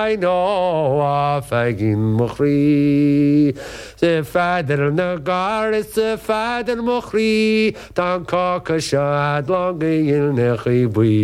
I know a fagin mochri. The father nagar is the father mochri. Dan kakashad long in nechibui.